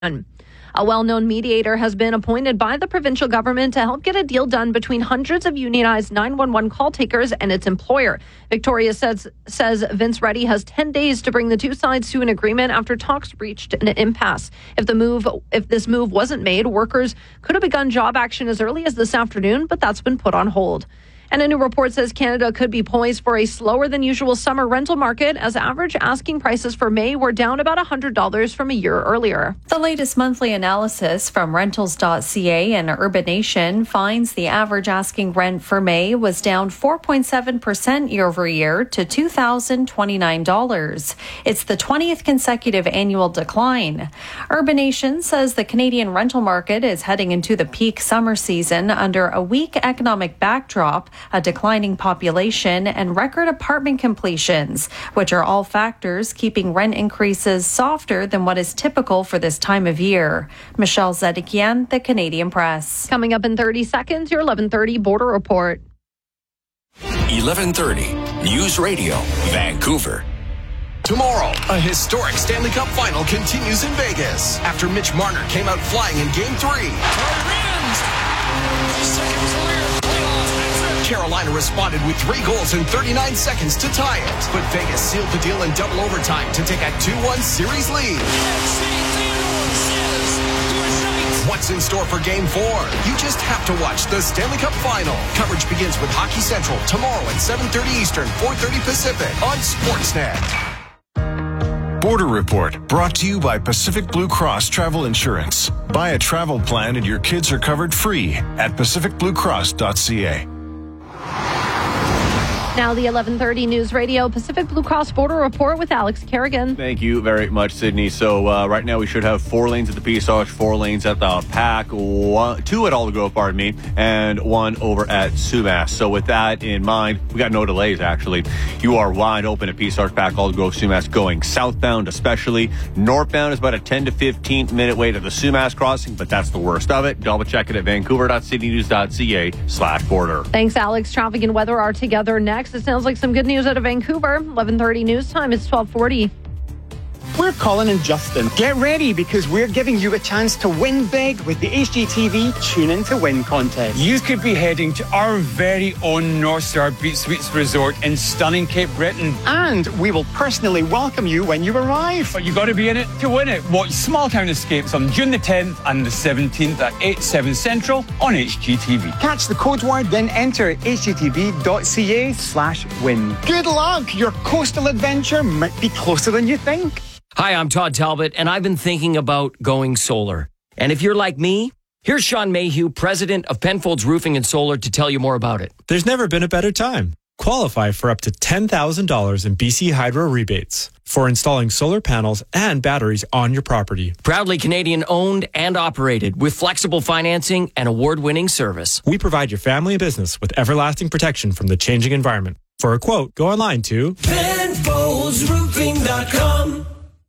A well-known mediator has been appointed by the provincial government to help get a deal done between hundreds of unionized 911 call takers and its employer. Victoria says Vince Reddy has 10 days to bring the two sides to an agreement after talks reached an impasse. If this move wasn't made, workers could have begun job action as early as this afternoon, but that's been put on hold. And a new report says Canada could be poised for a slower than usual summer rental market as average asking prices for May were down about $100 from a year earlier. The latest monthly analysis from Rentals.ca and Urbanation finds the average asking rent for May was down 4.7% year over year to $2,029. It's the 20th consecutive annual decline. Urbanation says the Canadian rental market is heading into the peak summer season under a weak economic backdrop, a declining population, and record apartment completions, which are all factors keeping rent increases softer than what is typical for this time of year. Michelle Zedekian, The Canadian Press. Coming up in 30 seconds, your 11:30 Border Report. 11:30 News Radio, Vancouver. Tomorrow, a historic Stanley Cup final continues in Vegas after Mitch Marner came out flying in Game 3. Carolina responded with 3 goals in 39 seconds to tie it, but Vegas sealed the deal in double overtime to take a 2-1 series lead. What's in store for Game 4? You just have to watch the Stanley Cup Final. Coverage begins with Hockey Central tomorrow at 7:30 Eastern, 4:30 Pacific on Sportsnet. Border Report, brought to you by Pacific Blue Cross Travel Insurance. Buy a travel plan and your kids are covered free at pacificbluecross.ca. Now the 11:30 News Radio Pacific Blue Cross Border Report with Alex Kerrigan. Thank you very much, Sydney. So right now we should have 4 lanes at the Peace Arch, 4 lanes at the PAC, 2 at Aldergrove, and 1 over at Sumas. So with that in mind, we got no delays, actually. You are wide open at Peace Arch, PAC, Aldergrove, Sumas, going southbound especially. Northbound is about a 10 to 15 minute wait at the Sumas crossing, but that's the worst of it. Double check it at vancouver.citynews.ca/border. Thanks, Alex. Traffic and weather are together next. It sounds like some good news out of Vancouver. 11:30 news time is 12:40. We're Colin and Justin. Get ready because we're giving you a chance to win big with the HGTV Tune In to Win contest. You could be heading to our very own North Star Beach Suites Resort in stunning Cape Breton. And we will personally welcome you when you arrive. But you got to be in it to win it. Watch Small Town Escapes on June the 10th and the 17th at 8, 7 Central on HGTV. Catch the code word, then enter hgtv.ca/win. Good luck! Your coastal adventure might be closer than you think. Hi, I'm Todd Talbot, and I've been thinking about going solar. And if you're like me, here's Sean Mayhew, president of Penfolds Roofing and Solar, to tell you more about it. There's never been a better time. Qualify for up to $10,000 in BC Hydro rebates for installing solar panels and batteries on your property. Proudly Canadian owned and operated with flexible financing and award-winning service. We provide your family and business with everlasting protection from the changing environment. For a quote, go online to PenfoldsRoofing.com.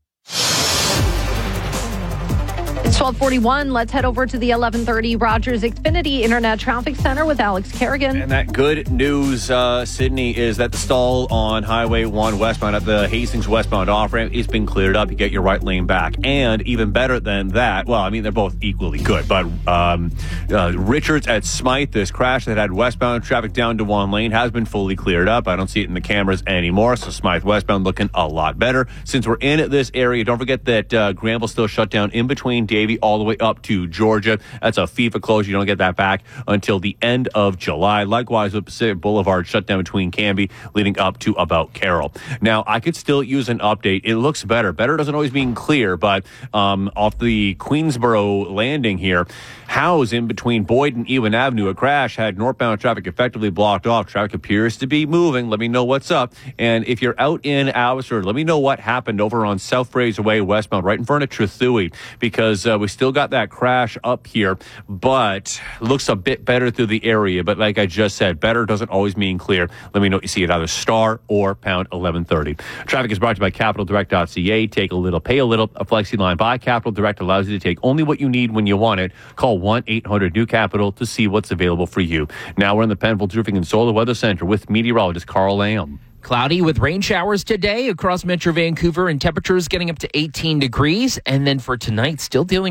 It's 12:41. Let's head over to the 11:30 Rogers Xfinity Internet Traffic Center with Alex Kerrigan. And that good news, Sydney, is that the stall on Highway 1 westbound at the Hastings westbound off-ramp has been cleared up. You get your right lane back. And even better than that, well, I mean, they're both equally good, but Richards at Smythe, this crash that had westbound traffic down to 1 lane has been fully cleared up. I don't see it in the cameras anymore, so Smythe westbound looking a lot better. Since we're in this area, don't forget that Granville's still shut down in between Davie all the way up to Georgia. That's a FIFA closure. You don't get that back until the end of July. Likewise with Pacific Boulevard shut down between Canby leading up to about Carroll. Now, I could still use an update. It looks better. Better doesn't always mean clear, but off the Queensboro landing here, Howes in between Boyd and Ewan Avenue, a crash had northbound traffic effectively blocked off. Traffic appears to be moving. Let me know what's up. And if you're out in Abbotsford, let me know what happened over on South Fraser Way westbound, right in front of Trethewey, because we still got that crash up here, but looks a bit better through the area. But like I just said, better doesn't always mean clear. Let me know what you see at either star or pound 1130. Traffic is brought to you by CapitalDirect.ca. Take a little, pay a little. A flexi line by Capital Direct allows you to take only what you need when you want it. Call 1-800-NEW-CAPITAL to see what's available for you. Now we're in the Penfolds Roofing and Solar Weather Center with meteorologist Carl Lamb. Cloudy with rain showers today across Metro Vancouver and temperatures getting up to 18 degrees. And then for tonight, still dealing